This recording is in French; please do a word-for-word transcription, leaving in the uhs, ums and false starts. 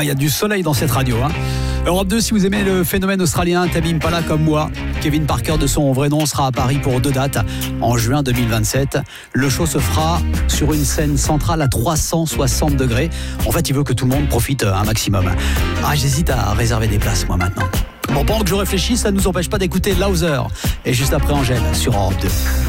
Ah, il y a du soleil dans cette radio. Hein. Europe deux, si vous aimez le phénomène australien, Tame Impala comme moi, Kevin Parker de son vrai nom sera à Paris pour deux dates en juin deux mille vingt-sept. Le show se fera sur une scène centrale à trois cent soixante degrés. En fait, il veut que tout le monde profite un maximum. Ah, j'hésite à réserver des places moi maintenant. Bon, pendant que je réfléchis, ça ne nous empêche pas d'écouter Louser. Et juste après Angèle sur Europe deux.